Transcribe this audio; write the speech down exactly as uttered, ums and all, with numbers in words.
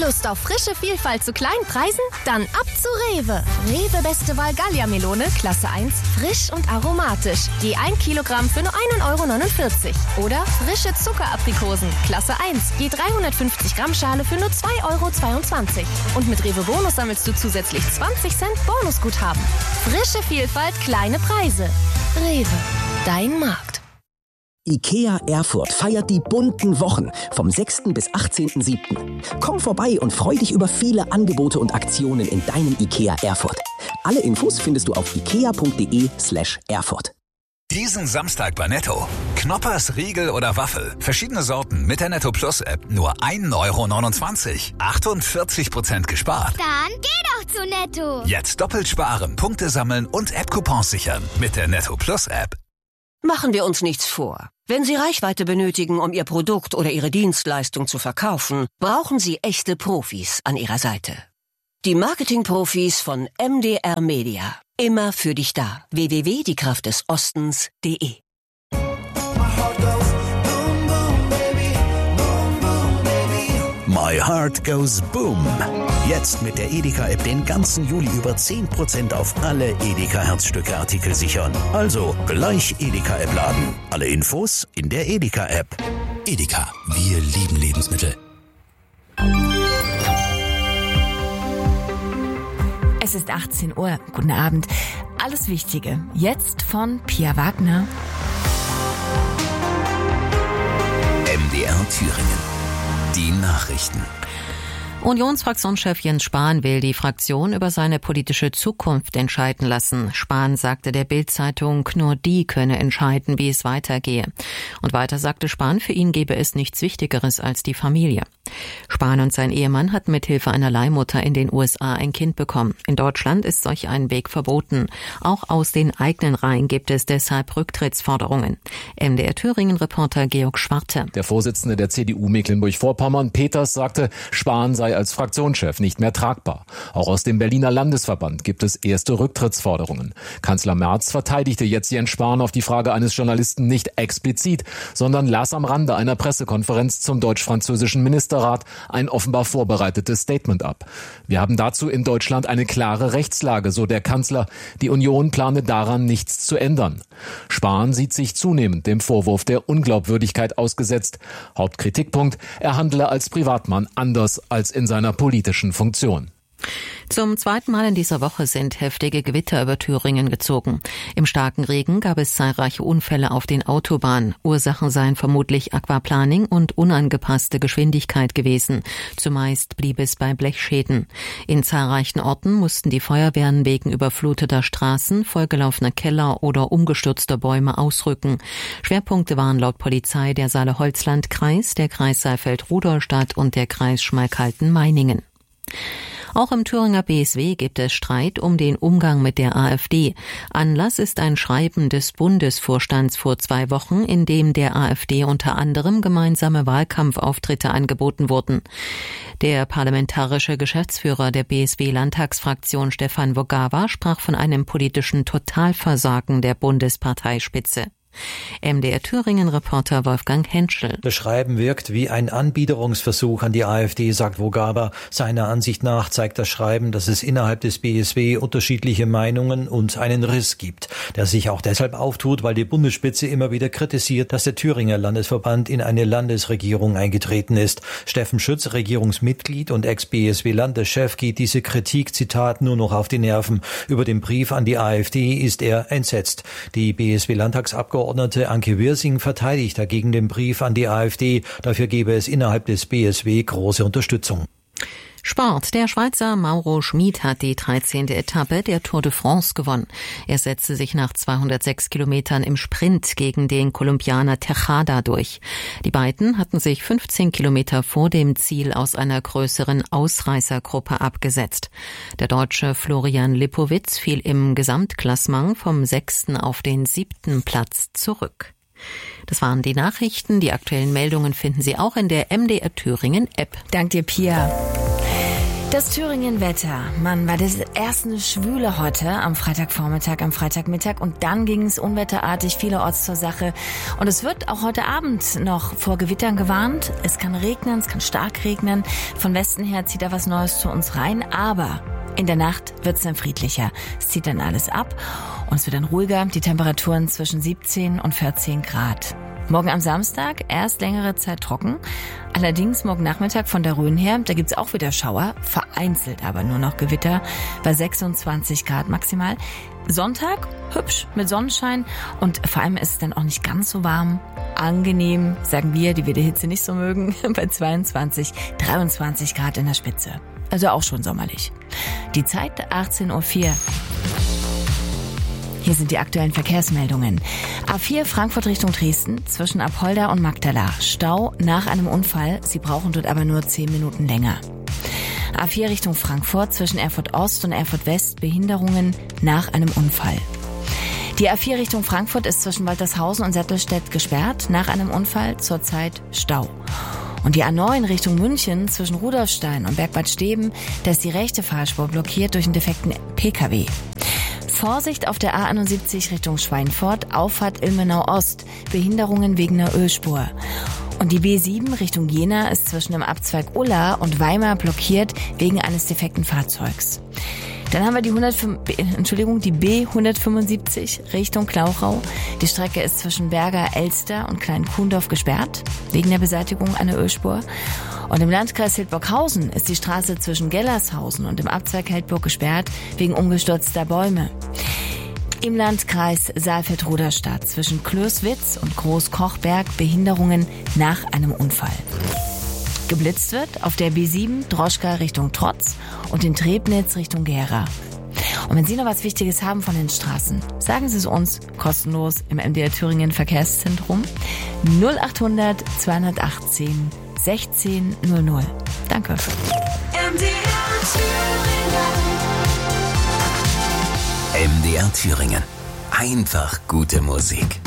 Lust auf frische Vielfalt zu kleinen Preisen? Dann ab zu Rewe. Rewe Beste Wahl Gallia-Melone, Klasse eins, frisch und aromatisch. Je ein Kilogramm für nur ein Euro neunundvierzig. Oder frische Zuckeraprikosen, Klasse eins, je dreihundertfünfzig Gramm Schale für nur zwei Euro zweiundzwanzig. Und mit Rewe Bonus sammelst du zusätzlich zwanzig Cent Bonusguthaben. Frische Vielfalt, kleine Preise. Rewe, dein Markt. IKEA Erfurt feiert die bunten Wochen vom sechsten bis achtzehnten siebten Komm vorbei und freu dich über viele Angebote und Aktionen in deinem IKEA Erfurt. Alle Infos findest du auf ikea.de slash Erfurt. Diesen Samstag bei Netto. Knoppers, Riegel oder Waffel. Verschiedene Sorten mit der Netto Plus App. Nur ein Euro neunundzwanzig. achtundvierzig Prozent gespart. Dann geh doch zu Netto. Jetzt doppelt sparen, Punkte sammeln und App-Coupons sichern. Mit der Netto Plus App. Machen wir uns nichts vor. Wenn Sie Reichweite benötigen, um Ihr Produkt oder Ihre Dienstleistung zu verkaufen, brauchen Sie echte Profis an Ihrer Seite. Die Marketing-Profis von M D R Media. Immer für dich da. w w w punkt die kraft des ostens punkt de My Heart Goes Boom. Jetzt mit der Edeka-App den ganzen Juli über zehn Prozent auf alle Edeka-Herzstücke-Artikel sichern. Also gleich Edeka-App laden. Alle Infos in der Edeka-App. Edeka, wir lieben Lebensmittel. Es ist achtzehn Uhr. Guten Abend. Alles Wichtige. Jetzt von Pia Wagner. M D R Thüringen. Die Nachrichten. Unionsfraktionschef Jens Spahn will die Fraktion über seine politische Zukunft entscheiden lassen. Spahn sagte der Bild-Zeitung, nur die könne entscheiden, wie es weitergehe. Und weiter sagte Spahn, für ihn gebe es nichts Wichtigeres als die Familie. Spahn und sein Ehemann hatten mithilfe einer Leihmutter in den U S A ein Kind bekommen. In Deutschland ist solch ein Weg verboten. Auch aus den eigenen Reihen gibt es deshalb Rücktrittsforderungen. M D R Thüringen-Reporter Georg Schwarte. Der Vorsitzende der C D U Mecklenburg-Vorpommern, Peters, sagte, Spahn sei als Fraktionschef nicht mehr tragbar. Auch aus dem Berliner Landesverband gibt es erste Rücktrittsforderungen. Kanzler Merz verteidigte jetzt Jens Spahn auf die Frage eines Journalisten nicht explizit, sondern las am Rande einer Pressekonferenz zum deutsch-französischen Ministerrat ein offenbar vorbereitetes Statement ab. Wir haben dazu in Deutschland eine klare Rechtslage, so der Kanzler. Die Union plane daran nichts zu ändern. Spahn sieht sich zunehmend dem Vorwurf der Unglaubwürdigkeit ausgesetzt. Hauptkritikpunkt, er handle als Privatmann anders als in seiner politischen Funktion. Zum zweiten Mal in dieser Woche sind heftige Gewitter über Thüringen gezogen. Im starken Regen gab es zahlreiche Unfälle auf den Autobahnen. Ursachen seien vermutlich Aquaplaning und unangepasste Geschwindigkeit gewesen. Zumeist blieb es bei Blechschäden. In zahlreichen Orten mussten die Feuerwehren wegen überfluteter Straßen, vollgelaufener Keller oder umgestürzter Bäume ausrücken. Schwerpunkte waren laut Polizei der Saale-Holzland-Kreis, der Kreis Saalfeld-Rudolstadt und der Kreis Schmalkalden-Meiningen. Auch im Thüringer B S W gibt es Streit um den Umgang mit der AfD. Anlass ist ein Schreiben des Bundesvorstands vor zwei Wochen, in dem der AfD unter anderem gemeinsame Wahlkampfauftritte angeboten wurden. Der parlamentarische Geschäftsführer der B S W-Landtagsfraktion Stefan Wogawa sprach von einem politischen Totalversagen der Bundesparteispitze. M D R Thüringen-Reporter Wolfgang Henschel. Das Schreiben wirkt wie ein Anbiederungsversuch an die AfD, sagt Wogawa. Seiner Ansicht nach zeigt das Schreiben, dass es innerhalb des B S W unterschiedliche Meinungen und einen Riss gibt, der sich auch deshalb auftut, weil die Bundesspitze immer wieder kritisiert, dass der Thüringer Landesverband in eine Landesregierung eingetreten ist. Steffen Schütz, Regierungsmitglied und Ex-B S W-Landeschef, geht diese Kritik, Zitat, nur noch auf die Nerven. Über den Brief an die AfD ist er entsetzt. Die B S W-Landtagsabgeordnete Anke Wirsing verteidigt dagegen den Brief an die AfD. Dafür gebe es innerhalb des B S W große Unterstützung. Sport. Der Schweizer Mauro Schmid hat die dreizehnte Etappe der Tour de France gewonnen. Er setzte sich nach zweihundertsechs Kilometern im Sprint gegen den Kolumbianer Tejada durch. Die beiden hatten sich fünfzehn Kilometer vor dem Ziel aus einer größeren Ausreißergruppe abgesetzt. Der Deutsche Florian Lipowitz fiel im Gesamtklassement vom sechsten auf den siebten Platz zurück. Das waren die Nachrichten. Die aktuellen Meldungen finden Sie auch in der M D R Thüringen App. Dank dir, Pia. Das Thüringen-Wetter. Mann, war das erst eine Schwüle heute am Freitagvormittag, am Freitagmittag und dann ging es unwetterartig vielerorts zur Sache. Und es wird auch heute Abend noch vor Gewittern gewarnt. Es kann regnen, es kann stark regnen. Von Westen her zieht da was Neues zu uns rein, aber in der Nacht wird es dann friedlicher. Es zieht dann alles ab und es wird dann ruhiger. Die Temperaturen zwischen siebzehn und vierzehn Grad. Morgen am Samstag erst längere Zeit trocken. Allerdings morgen Nachmittag von der Rhön her, da gibt's auch wieder Schauer, vereinzelt aber nur noch Gewitter bei sechsundzwanzig Grad maximal. Sonntag hübsch mit Sonnenschein und vor allem ist es dann auch nicht ganz so warm. Angenehm, sagen wir, die wir die Hitze nicht so mögen, bei zweiundzwanzig, dreiundzwanzig Grad in der Spitze. Also auch schon sommerlich. Die Zeit achtzehn Uhr vier. Hier sind die aktuellen Verkehrsmeldungen. A vier Frankfurt Richtung Dresden zwischen Apolda und Magdala. Stau nach einem Unfall. Sie brauchen dort aber nur zehn Minuten länger. A vier Richtung Frankfurt zwischen Erfurt Ost und Erfurt West. Behinderungen nach einem Unfall. Die A vier Richtung Frankfurt ist zwischen Waltershausen und Sättelstedt gesperrt. Nach einem Unfall zurzeit Stau. Und die A neun Richtung München zwischen Rudolfstein und Bergbad Steben, da ist die rechte Fahrspur blockiert durch einen defekten P K W. Vorsicht auf der A einundsiebzig Richtung Schweinfurt, Auffahrt Ilmenau Ost, Behinderungen wegen einer Ölspur. Und die B sieben Richtung Jena ist zwischen dem Abzweig Ulla und Weimar blockiert wegen eines defekten Fahrzeugs. Dann haben wir die, hundert, Entschuldigung, die B hundertfünfundsiebzig Richtung Klauchau. Die Strecke ist zwischen Berger Elster und Klein-Kuhndorf gesperrt, wegen der Beseitigung einer Ölspur. Und im Landkreis Hildburghausen ist die Straße zwischen Gellershausen und dem Abzweig Heldburg gesperrt, wegen umgestürzter Bäume. Im Landkreis Saalfeld-Ruderstadt zwischen Klößwitz und Großkochberg Behinderungen nach einem Unfall. Geblitzt wird auf der B sieben Droschka Richtung Trotz und in Trebnitz Richtung Gera. Und wenn Sie noch was Wichtiges haben von den Straßen, sagen Sie es uns kostenlos im M D R Thüringen Verkehrszentrum null achthundert zweihundertachtzehn sechzehn null null. Danke. M D R Thüringen. M D R Thüringen. Einfach gute Musik.